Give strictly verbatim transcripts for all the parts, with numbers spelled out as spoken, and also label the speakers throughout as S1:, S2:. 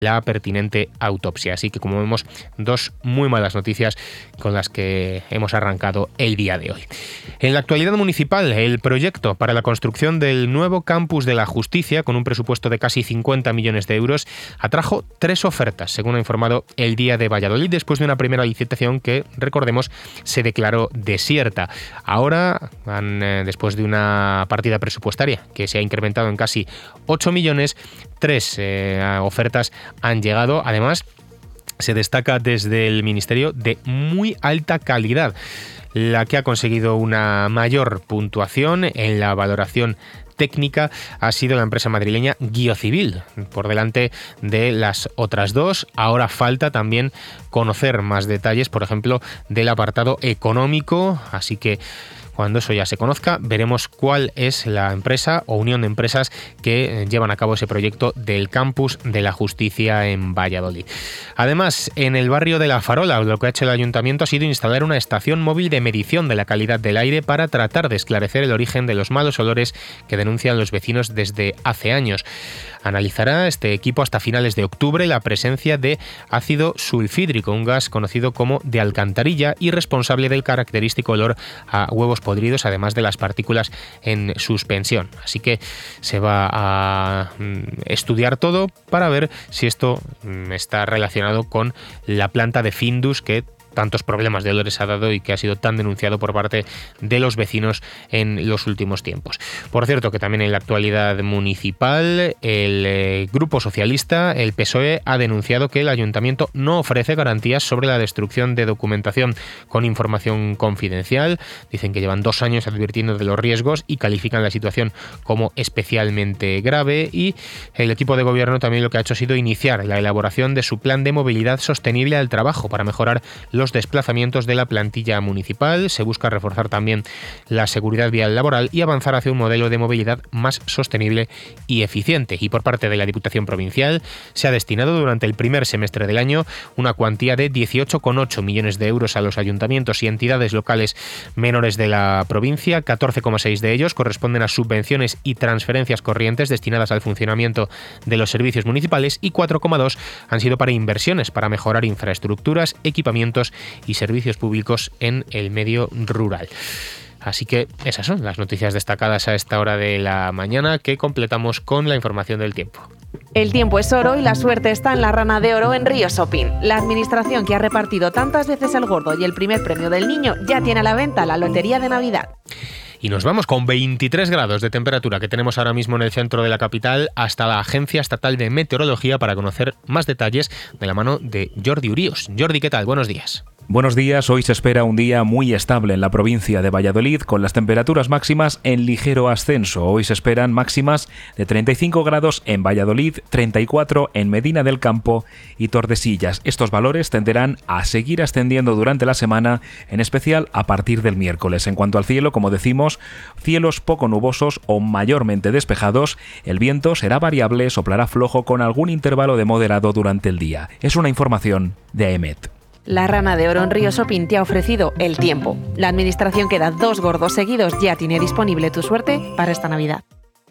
S1: la pertinente autopsia. Así que, como vemos, dos muy malas noticias con las que hemos arrancado el día de hoy. En la actualidad municipal, el proyecto para la construcción del nuevo campus de la Justicia, con un presupuesto de casi cincuenta millones de euros, atrajo tres ofertas, según ha informado El Día de Valladolid, después de una primera licitación que, recordemos, se declaró desierta. Ahora, han, eh, después de una partida presupuestaria que se ha incrementado en casi ocho millones, tres eh, ofertas han llegado. Además, se destaca desde el Ministerio de muy alta calidad. La que ha conseguido una mayor puntuación en la valoración técnica ha sido la empresa madrileña Guiocivil, por delante de las otras dos. Ahora falta también conocer más detalles, por ejemplo, del apartado económico, así que cuando eso ya se conozca, veremos cuál es la empresa o unión de empresas que llevan a cabo ese proyecto del campus de la Justicia en Valladolid. Además, en el barrio de La Farola, lo que ha hecho el ayuntamiento ha sido instalar una estación móvil de medición de la calidad del aire para tratar de esclarecer el origen de los malos olores que denuncian los vecinos desde hace años. Analizará este equipo hasta finales de octubre la presencia de ácido sulfídrico, un gas conocido como de alcantarilla y responsable del característico olor a huevos podridos, además de las partículas en suspensión. Así que se va a estudiar todo para ver si esto está relacionado con la planta de Findus que tantos problemas de olores ha dado y que ha sido tan denunciado por parte de los vecinos en los últimos tiempos. Por cierto, que también en la actualidad municipal, el eh, Grupo Socialista, el P S O E, ha denunciado que el ayuntamiento no ofrece garantías sobre la destrucción de documentación con información confidencial. Dicen que llevan dos años advirtiendo de los riesgos y califican la situación como especialmente grave, y el equipo de gobierno también lo que ha hecho ha sido iniciar la elaboración de su plan de movilidad sostenible al trabajo para mejorar los los desplazamientos de la plantilla municipal. Se busca reforzar también la seguridad vial laboral y avanzar hacia un modelo de movilidad más sostenible y eficiente. Y por parte de la Diputación Provincial se ha destinado durante el primer semestre del año una cuantía de dieciocho coma ocho millones de euros a los ayuntamientos y entidades locales menores de la provincia. catorce coma seis de ellos corresponden a subvenciones y transferencias corrientes destinadas al funcionamiento de los servicios municipales y cuatro coma dos han sido para inversiones para mejorar infraestructuras, equipamientos y servicios públicos en el medio rural. Así que esas son las noticias destacadas a esta hora de la mañana, que completamos con la información del tiempo.
S2: El tiempo es oro y la suerte está en la Rana de Oro en Río Shopping. La administración que ha repartido tantas veces el gordo y el primer premio del niño ya tiene a la venta la lotería de Navidad.
S1: Y nos vamos con veintitrés grados de temperatura que tenemos ahora mismo en el centro de la capital hasta la Agencia Estatal de Meteorología para conocer más detalles de la mano de Jordi Uríos. Jordi, ¿qué tal? Buenos días.
S3: Buenos días, hoy se espera un día muy estable en la provincia de Valladolid, con las temperaturas máximas en ligero ascenso. Hoy se esperan máximas de treinta y cinco grados en Valladolid, treinta y cuatro en Medina del Campo y Tordesillas. Estos valores tenderán a seguir ascendiendo durante la semana, en especial a partir del miércoles. En cuanto al cielo, como decimos, cielos poco nubosos o mayormente despejados. El viento será variable, soplará flojo con algún intervalo de moderado durante el día. Es una información de A E M E T.
S2: La Rana de Oro en Río Shopping te ha ofrecido el tiempo. La administración que da dos gordos seguidos ya tiene disponible tu suerte para esta Navidad.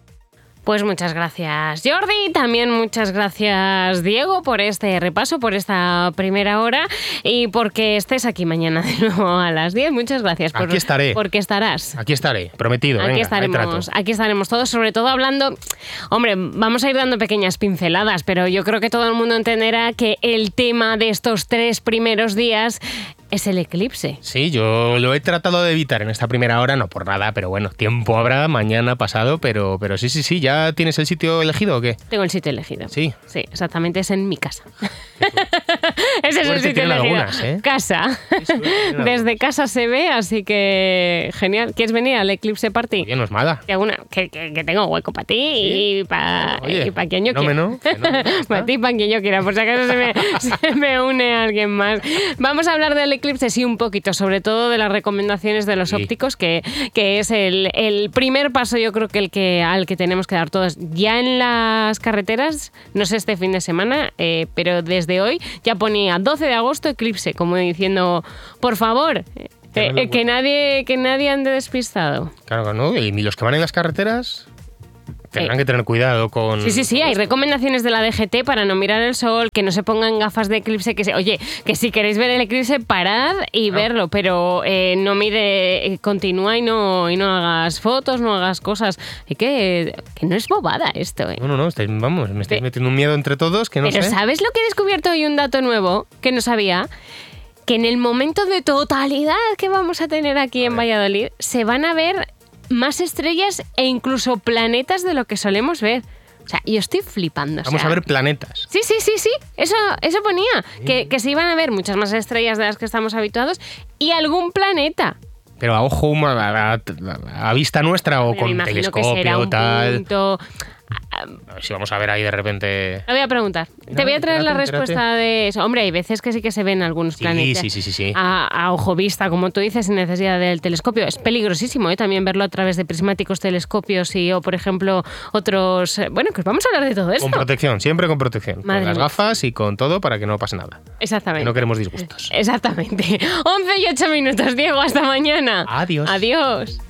S4: Pues muchas gracias, Jordi. También muchas gracias, Diego, por este repaso, por esta primera hora y porque estés aquí mañana de nuevo a las diez. Muchas gracias. Por,
S1: aquí estaré.
S4: Porque estarás.
S1: Aquí estaré, prometido.
S4: Aquí
S1: venga,
S4: estaremos, aquí estaremos todos, sobre todo hablando. Hombre, vamos a ir dando pequeñas pinceladas, pero yo creo que todo el mundo entenderá que el tema de estos tres primeros días es el eclipse.
S1: Sí, yo lo he tratado de evitar en esta primera hora, no por nada, pero bueno, tiempo habrá, mañana, pasado, pero, pero sí, sí, sí, ¿ya tienes el sitio elegido o qué?
S4: Tengo el sitio elegido.
S1: Sí.
S4: Sí, exactamente, es en mi casa. Ese es el sitio elegido.
S1: Algunas, ¿eh?
S4: Casa. Sí, desde casa se ve, así que genial. ¿Quieres venir al Eclipse Party?
S1: Oye, no es mala.
S4: Que, una, que, que, que tengo hueco para ti ¿sí? y para pa quien yo
S1: fenómeno,
S4: quiera.
S1: Fenómeno,
S4: para ti y para quien yo quiera, por si acaso se me, se me une alguien más. Vamos a hablar del eclipse, sí, un poquito, sobre todo de las recomendaciones de los sí. ópticos, que, que es el, el primer paso, yo creo que el que al que tenemos que dar todos. Ya en las carreteras, no sé este fin de semana, eh, pero desde hoy ya ponía doce de agosto eclipse, como diciendo, por favor, eh, eh, que nadie que nadie ande despistado.
S1: Claro que no, y los que van en las carreteras, Tendrán
S4: eh,
S1: que tener cuidado con...
S4: Sí, sí, sí, hay recomendaciones de la D G T para no mirar el sol, que no se pongan gafas de eclipse, que se... Oye, que si queréis ver el eclipse, parad y
S1: no.
S4: verlo, pero eh, no mire, eh, continúa y no, y no hagas fotos, no hagas cosas. Y que, que no es bobada esto, ¿eh?
S1: No, no, no, estáis, vamos, me estáis
S4: Pe-
S1: metiendo un miedo entre todos que no
S4: Pero
S1: sé.
S4: ¿sabes lo que he descubierto hoy? Un dato nuevo que no sabía. Que en el momento de totalidad que vamos a tener aquí en Valladolid, se van a ver más estrellas e incluso planetas de lo que solemos ver. O sea, yo estoy flipando. o
S1: Vamos
S4: sea,
S1: a ver planetas.
S4: Sí, sí, sí, sí. Eso, eso ponía. Que, que se iban a ver muchas más estrellas de las que estamos habituados y algún planeta.
S1: Pero a ojo, a, a- a vista nuestra o
S4: Pero me
S1: con
S4: imagino que
S1: telescopio
S4: será un
S1: tal.
S4: punto.
S1: A ver si vamos a ver ahí de repente.
S4: Te voy a preguntar.
S1: No,
S4: Te voy a traer la
S1: entérate, entérate.
S4: respuesta de eso. Hombre, hay veces que sí que se ven algunos
S1: Sí,
S4: planetas.
S1: sí, sí, sí, sí.
S4: A, a ojo vista, como tú dices, sin necesidad del telescopio. Es peligrosísimo, ¿eh? También verlo a través de prismáticos telescopios y, o por ejemplo, otros... eh, Bueno, que vamos a hablar de todo esto.
S1: Con protección, siempre con protección.
S4: Madre
S1: con las
S4: mía.
S1: gafas y con todo para que no pase nada.
S4: Exactamente.
S1: Que no queremos disgustos.
S4: Exactamente. once y ocho minutos, Diego. Hasta mañana.
S1: Adiós.
S4: Adiós.